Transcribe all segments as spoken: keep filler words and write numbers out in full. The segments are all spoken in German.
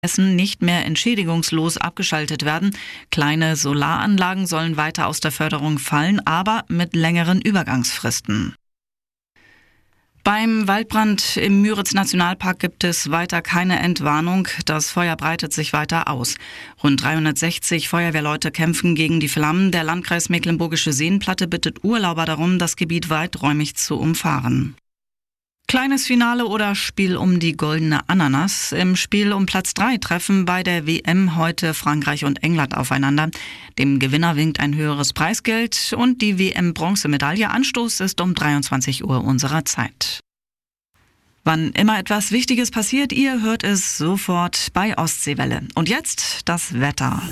Hessen nicht mehr entschädigungslos abgeschaltet werden. Kleine Solaranlagen sollen weiter aus der Förderung fallen, aber mit längeren Übergangsfristen. Beim Waldbrand im Müritz-Nationalpark gibt es weiter keine Entwarnung. Das Feuer breitet sich weiter aus. Rund dreihundertsechzig Feuerwehrleute kämpfen gegen die Flammen. Der Landkreis Mecklenburgische Seenplatte bittet Urlauber darum, das Gebiet weiträumig zu umfahren. Kleines Finale oder Spiel um die goldene Ananas. Im Spiel um Platz drei treffen bei der W M heute Frankreich und England aufeinander. Dem Gewinner winkt ein höheres Preisgeld und die W M-Bronzemedaille. Anstoß ist um dreiundzwanzig Uhr unserer Zeit. Wann immer etwas Wichtiges passiert, ihr hört es sofort bei Ostseewelle. Und jetzt das Wetter.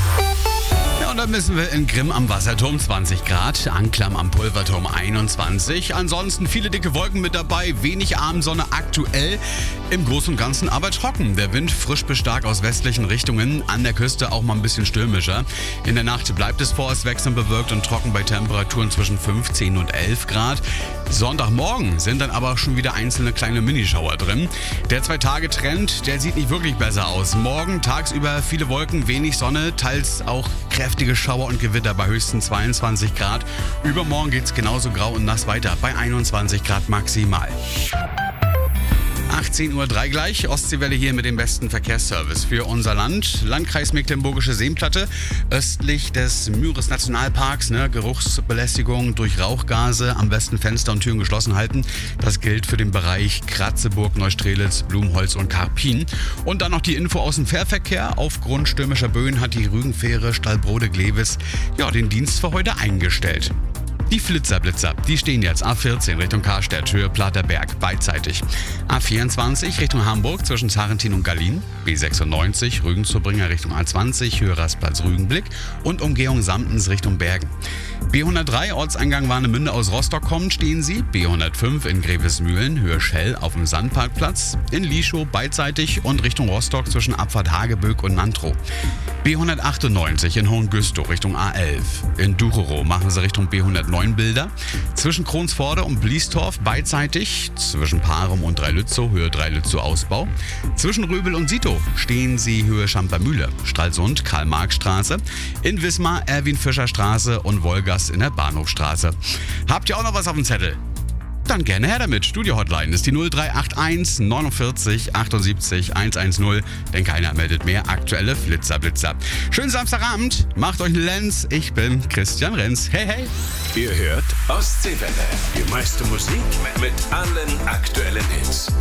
Und dann müssen wir in Grimm am Wasserturm zwanzig Grad, Anklam am Pulverturm einundzwanzig. Ansonsten viele dicke Wolken mit dabei, wenig Abendsonne aktuell. Im Großen und Ganzen aber trocken. Der Wind frisch bis stark aus westlichen Richtungen, an der Küste auch mal ein bisschen stürmischer. In der Nacht bleibt es vorerst wechselnd bewölkt und trocken bei Temperaturen zwischen fünfzehn und elf Grad. Sonntagmorgen sind dann aber schon wieder einzelne kleine Minischauer drin. Der Zwei-Tage-Trend, der sieht nicht wirklich besser aus. Morgen tagsüber viele Wolken, wenig Sonne, teils auch kräftige Schauer und Gewitter bei höchstens zweiundzwanzig Grad. Übermorgen geht es genauso grau und nass weiter bei einundzwanzig Grad maximal. achtzehn Uhr drei gleich, Ostseewelle hier mit dem besten Verkehrsservice für unser Land. Landkreis Mecklenburgische Seenplatte, östlich des Müritz-Nationalparks, ne, Geruchsbelästigung durch Rauchgase, am besten Fenster und Türen geschlossen halten. Das gilt für den Bereich Kratzeburg, Neustrelitz, Blumholz und Karpin. Und dann noch die Info aus dem Fährverkehr. Aufgrund stürmischer Böen hat die Rügenfähre Stallbrode-Glewis ja, den Dienst für heute eingestellt. Die Flitzerblitzer, die stehen jetzt A vierzehn Richtung Karstedt, Höhe Platterberg, beidseitig. A vierundzwanzig Richtung Hamburg zwischen Zarentin und Gallien. B sechsundneunzig Rügen-Zurbringer Richtung A zwanzig, Höhe Rastplatz Rügenblick und Umgehung Samtens Richtung Bergen. B hundertdrei Ortseingang Warnemünde aus Rostock kommt, stehen Sie. B hundertfünf in Grevesmühlen, Höhe Schell auf dem Sandparkplatz. In Lischow beidseitig und Richtung Rostock zwischen Abfahrt Hageböck und Nantrow. B hundertachtundneunzig in Hohengüstow Richtung A elf. In Ducherow machen Sie Richtung B hundertneun Bilder. Zwischen Kronsforde und Bliestorf beidseitig. Zwischen Parum und Dreilützow, Höhe Dreilützow Ausbau. Zwischen Röbel und Sitow stehen Sie Höhe Schampermühle, Stralsund, Karl-Marx-Straße. In Wismar, Erwin-Fischer-Straße und Wolgast in der Bahnhofstraße. Habt ihr auch noch was auf dem Zettel? Dann gerne her damit. Studio-Hotline ist die null drei acht eins neunundvierzig achtundsiebzig hundertzehn, denn keiner meldet mehr aktuelle Flitzerblitzer. Schönen Samstagabend, macht euch einen Lenz. Ich bin Christian Renz. Hey, hey. Ihr hört Ostseewelle. Die meiste Musik mit allen aktuellen Hits.